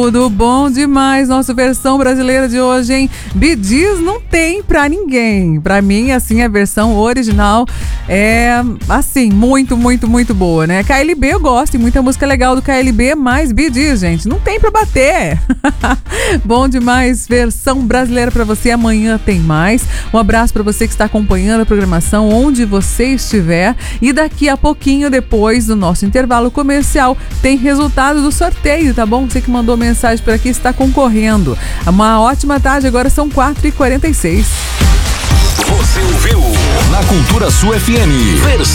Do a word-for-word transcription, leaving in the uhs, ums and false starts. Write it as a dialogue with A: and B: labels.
A: Tudo bom demais, nossa versão brasileira de hoje, hein? Bee Gees não tem pra ninguém. Pra mim, assim, a versão original é, assim, muito, muito, muito boa, né? K L B eu gosto, e muita música legal do K L B, mas Bee Gees, gente, não tem pra bater. Bom demais, versão brasileira pra você. Amanhã tem mais. Um abraço pra você que está acompanhando a programação onde você estiver. E daqui a pouquinho, depois do nosso intervalo comercial, tem resultado do sorteio, tá bom? Você que mandou mensagem mensagem por aqui está concorrendo. Uma ótima tarde, agora são quatro e quarenta e seis.
B: Você ouviu na Cultura Sul F M.